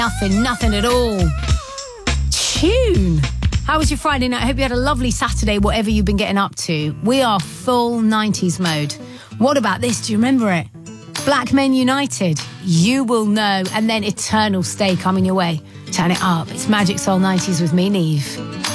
Nothing at all. Tune. How was your Friday night? I hope you had a lovely Saturday, whatever you've been getting up to. We are full 90s mode. What about this? Do you remember it? Black Men United. You will know. And then Eternal Stay coming your way. Turn it up. It's Magic Soul 90s with me, Neve.